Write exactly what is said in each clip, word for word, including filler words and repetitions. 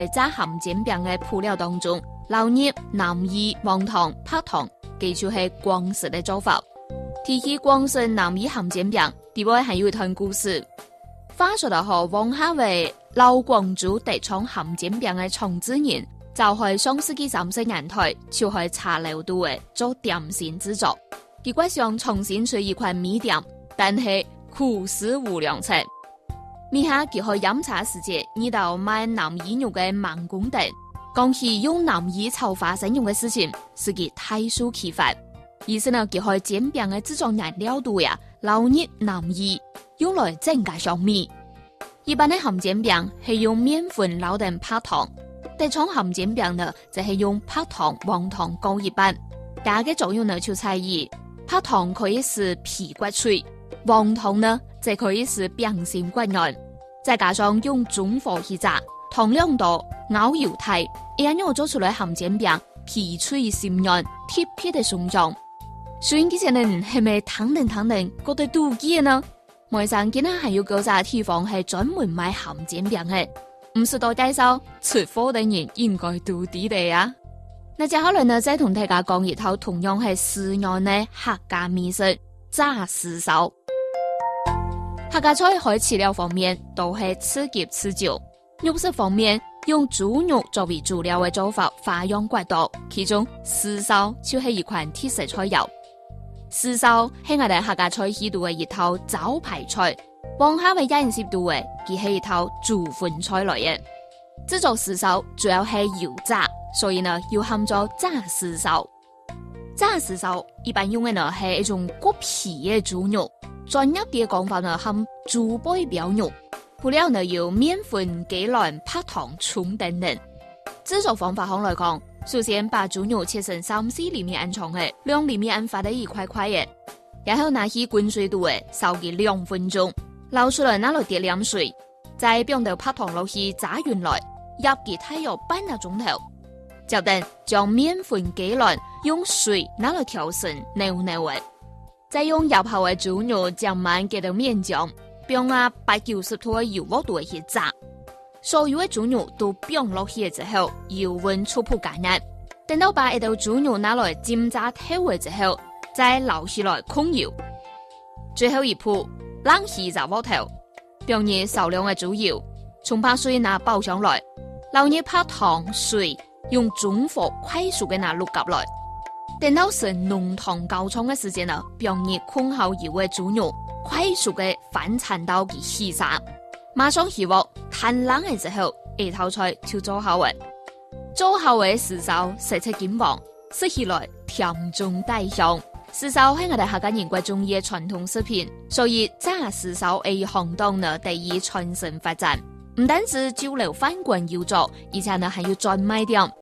在含煎饼的配料当中，留入南乳、黄糖、白糖，記住係廣式的做法。提起廣式南乳含煎餅，另外還有一段故事。話說得好，王夏為老廣州地廠含煎餅的創始人，就係上世紀三十年代就係茶樓度嘅做點心製作。結果想重新出一款米點，但係苦思無良策。米下結合飲茶時節，遇到賣南乳肉嘅盲公等，講起用南乳炒花生用嘅事情，是佢大書啟發。於是呢，結合煎餅嘅製作原料度呀，流入南乳，用來增加香味。一般的含煎餅係用麵粉撈定白糖，地廠含煎餅呢就係用白糖、黃糖各一半。大嘅作用呢就在於，白糖可以使皮骨脆，黃糖呢就可以使餅心骨軟。再加上用中火去炸，糖量多，咬油大，一樣做出來含煎餅皮脆心軟，貼皮的鬆軟。所以這些人係咪坦定坦定覺得妒忌呢？網上見到還有嗰紮地方係專門賣含煎餅嘅，唔是多介紹出貨的人應該妒忌的啊！那接下來呢，再同大家講一套同樣係四樣的客家美食炸豉燒。客家菜喺飼料方面都係吃夾吃久，肉食方面用豬肉作為主料嘅做法花樣較多，其中豉燒就係一款特色菜肴。豉燒係我哋客家菜系度嘅一套招牌菜，往下嘅飲食度嘅，佢係一套主飯菜來嘅。製作豉燒主要係油炸，所以呢要喊做炸豉燒。炸豉燒一般用嘅呢係一種割皮嘅豬肉，專業啲嘅講法呢喊豬背膘肉。配料呢有麵粉、雞卵、白糖、蔥等等。製作方法上來講，首先把豬肉切成三四厘米安長嘅，兩厘米安發的一塊塊嘅，然後拿起滾水度嘅燒佢兩分鐘，撈出來拿落啲涼水，再放到白糖落去炸勻來，醃佢大約半個鐘頭。就等將麵粉、雞卵用水拿來調成黏黏嘅，再用醃好嘅豬肉將滿給到麵漿，並啊八九十度嘅油鑊度去炸。所有嘅豬肉都放落去之後，油溫初步加熱，等到把一道豬肉拿來煎炸透嘅之後，再撈起來控油。最後一步，冷氣炸鍋頭，並以少量嘅豬油，從把水拿爆上來，撈入白糖水，用中火快速嘅拿淥夾來。等到成濃湯高湯嘅時間呢，並以控好油嘅豬肉，快速嘅翻炒到佢起沙。馬上起鑊，攤冷嘅時候，一套菜就做好嘅。做好嘅豉燒色彩金黃，食起來甜中帶香。豉燒係我哋客家人國中意嘅傳統食品，所以炸豉燒喺行當呢得以傳承發展。唔單止酒樓飯館要做，而且呢還要專賣店。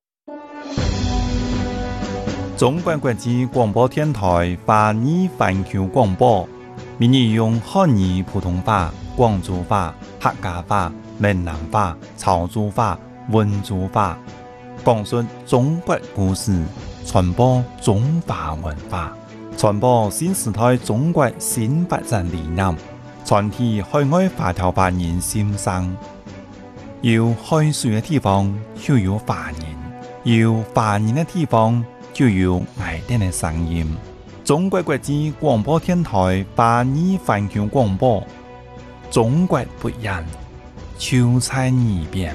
中國國際廣播電台華語環球廣播，闽語用漢語、普通話、廣州話、客家話、閩南話、潮州話、溫州話，講述中國故事，傳播中華文化，傳播新時代中國新發展理念，傳遞海外華僑華人心聲。有海水嘅地方就有華人，有華人嘅地方就有愛哋嘅聲音。中國國際廣播電台華語環球廣播，中國不一樣，就在耳邊。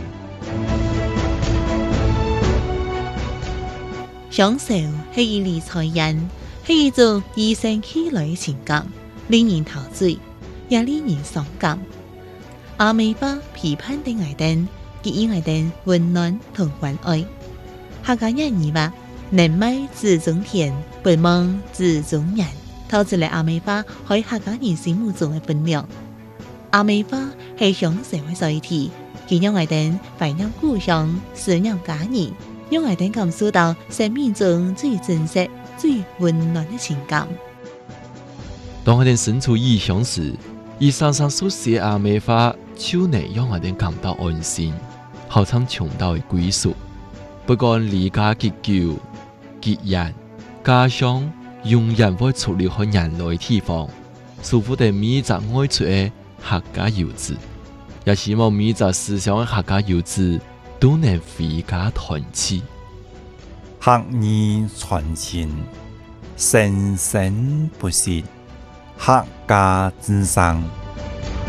享受係一理財人，係一種與生俱來嘅情感，令人陶醉，也令人傷感。阿美巴批判的愛燈，給予愛燈溫暖同關愛。客家人語話：能賣自種田，不忘自種人。透出嚟阿美巴喺客家人心目中嘅分量。阿美巴係享受嘅載體，佢讓愛燈懷念故鄉，思念家人，讓愛燈感受到生命中最真實、最溫暖嘅情感。 當愛燈身處異鄉時，以常常書寫阿美巴，就能讓愛燈感到安心，好像尋到嘅歸屬。不管離家結久、結緣，家鄉永遠會出離開人類地方，舒服地每隻愛出嘅客家遊子，也希望每隻思鄉嘅客家遊子都能回家團聚。 學兒傳情，生生不息，客家之聲。